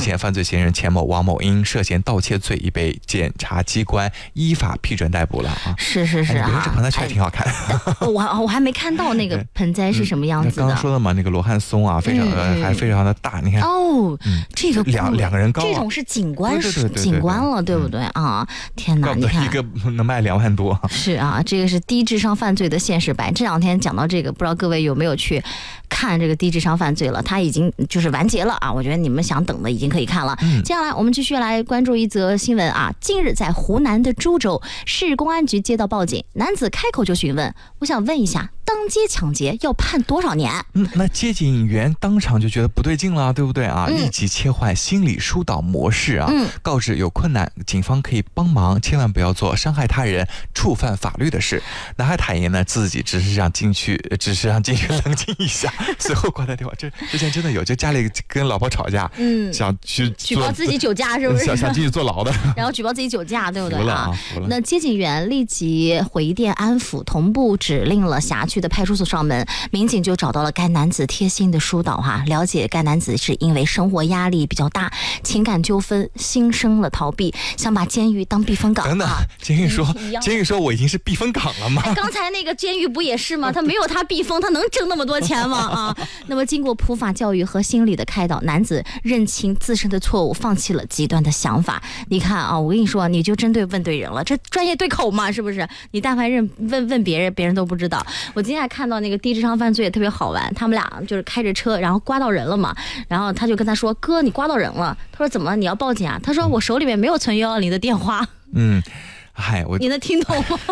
前犯罪嫌疑人钱某、王某因涉嫌盗窃罪已被检察机关依法批准逮捕了啊。 是啊， 这盆栽确实挺好看。 我还没看到那个盆栽是什么样子的。 刚刚说的嘛，那个罗汉松啊，还非常的大，你看哦，这个两个人高， 这种是景观了，对不对啊？天哪， 你看一个能卖2万多。 是啊，这个是低智商犯罪的现实版。这两天讲到这个，不知道各位有没有去看这个低智商犯罪了？它已经就是完结了啊！我觉得你们想等的已经可以看了。接下来我们继续来关注一则新闻啊。近日在湖南的株洲市公安局接到报警，男子开口就询问：“我想问一下，当街抢劫要判多少年？” 那接警员当场就觉得不对劲了，对不对啊？立即切换心理疏导模式啊，告知有困难，警方可以帮忙，千万不要做伤害他人、触犯法律的事。男孩坦言呢，自己只是让进去冷静一下，随后挂断电话。这之前真的有，就家里跟老婆吵架，想去举报自己酒驾，是不是？ 想进去坐牢的， 然后举报自己酒驾，对不对啊？ 那接警员立即回电安抚，同步指令了辖区的派出所上门，民警就找到了该男子，贴心的疏导了解该男子是因为生活压力比较大，情感纠纷，心生了逃避，想把监狱当避风港。 等等，监狱说我已经是避风港了吗？ 刚才那个监狱不也是吗？他没有他避风，他能挣那么多钱吗？啊，那么经过普法教育和心理的开导，男子认清自身的错误，放弃了极端的想法。你看啊，我跟你说，你就针对问对人了，这专业对口嘛，是不是？你但凡问别人，别人都不知道。我今天还看到那个低智商犯罪也特别好玩，他们俩就是开着车，然后刮到人了嘛，然后他就跟他说：“哥，你刮到人了。”他说：“怎么？你要报警啊？”他说：“我手里面没有存110的电话。”你能听懂吗？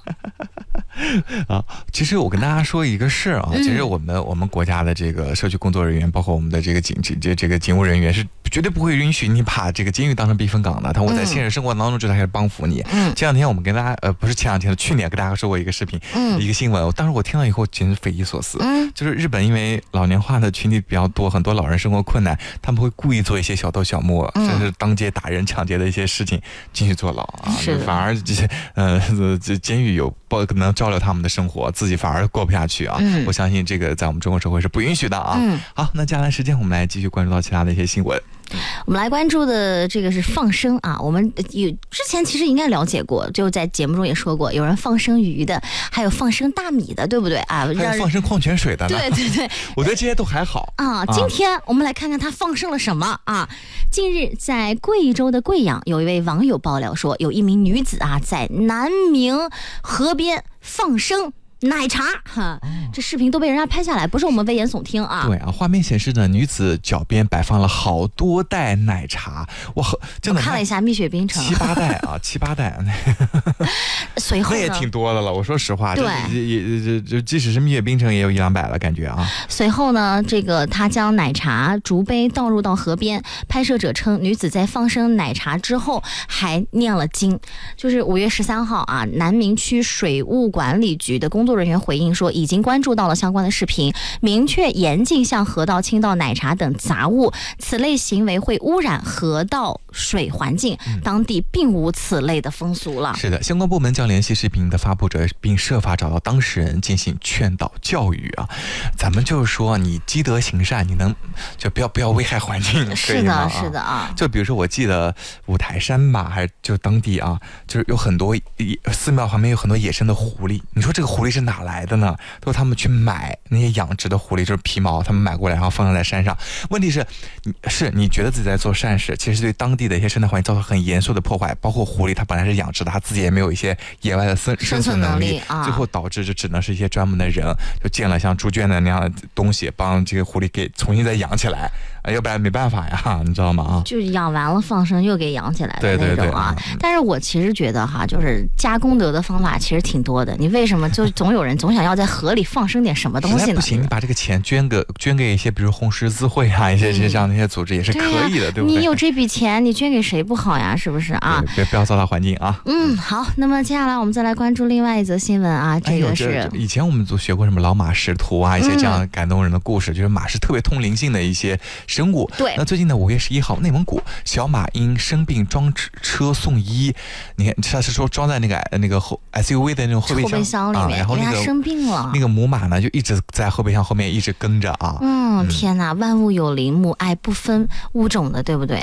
其实我跟大家说一个事啊，其实我们国家的这个社区工作人员，包括我们的这个警务人员是绝对不会允许你把这个监狱当成避风港的。我在现实生活当中就开始帮扶你。前两天我们跟大家不是前两天，去年跟大家说过一个视频，一个新闻。当时我听到以后简直匪夷所思。就是日本因为老年化的群体比较多，很多老人生活困难，他们会故意做一些小偷小摸，甚至当街打人抢劫的一些事情进去坐牢啊。反而这些监狱能照料他们的生活，自己反而过不下去啊。我相信这个在我们中国社会是不允许的啊。好，那接下来时间我们来继续关注到其他的一些新闻。 我们来关注的这个是放生啊，我们之前其实应该了解过，就在节目中也说过，有人放生鱼的，还有放生大米的，对不对啊？ 还有放生矿泉水的呢。 对， 我觉得这些都还好啊。今天我们来看看他放生了什么啊？近日在贵州的贵阳，有一位网友爆料说，有一名女子在南明河边放生奶茶这视频都被人家拍下来，不是我们危言耸听啊。 对啊，画面显示呢，女子脚边摆放了好多袋奶茶，我看了一下蜜雪冰城 7、8袋随后呢， 那也挺多的了。我说实话， 对， 也即使是蜜雪冰城也有100-200了，感觉啊。 随后呢，这个他将奶茶竹杯倒入到河边，拍摄者称，女子在放生奶茶之后还念了经。就是5月13号啊，南明区水务管理局的工作人员回应说，已经关注到了相关的视频，明确严禁向河道倾倒奶茶等杂物，此类行为会污染河道水环境，当地并无此类的风俗了。 是的，相关部门将联系视频的发布者，并设法找到当事人进行劝导教育啊。咱们就是说，你积德行善，你能就不要危害环境， 是的啊。 就比如说，我记得五台山吧，还是就当地啊，就是有很多寺庙旁边有很多野生的狐狸。你说这个狐狸是哪来的呢？都是他们去买那些养殖的狐狸，就是皮毛，他们买过来然后放在山上。问题是你觉得自己在做善事，其实对当地的一些生态环境造成很严肃的破坏。包括狐狸它本来是养殖的，它自己也没有一些野外的生存能力最后导致就只能是一些专门的人就建了像猪圈的那样的东西，帮这个狐狸给重新再养起来，要不然没办法呀，你知道吗？ 就养完了放生又给养起来的那种啊。 对。 但是我其实觉得就是加功德的方法其实挺多的，你为什么就总有人总想要在河里放生点什么东西呢？ 实在不行，你把这个钱捐给一些，比如红十字会一些这样的一些组织也是可以的，对不对？ 你有这笔钱，你捐给谁不好呀？是不是啊？ 不要糟蹋环境啊。 好，那么接下来我们再来关注另外一则新闻啊，这个是以前我们都学过什么老马识途啊，一些这样感动人的故事，就是马是特别通灵性的一些生物。 对。 那最近的5月11号，内蒙古小马因生病装车送医，你看他是说装在那个SUV 的那种后备箱里面， 然后他生病了， 那个母马呢就一直在后备箱后面一直跟着啊。 天哪，万物有灵，母爱不分物种的，对不对